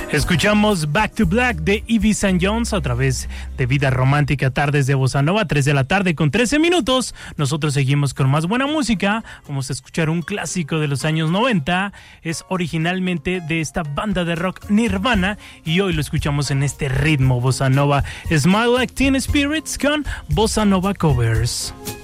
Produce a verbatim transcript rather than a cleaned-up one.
Escuchamos Back to Black de Ivy Saint Jones a través de Vida Romántica, tardes de Bossa Nova, tres de la tarde con trece minutos. Nosotros seguimos con más buena música. Vamos a escuchar un clásico de los años noventa. Es originalmente de esta banda de rock Nirvana y hoy lo escuchamos en este ritmo Bossa Nova. Smile Like Teen Spirits con Bossa Nova Covers.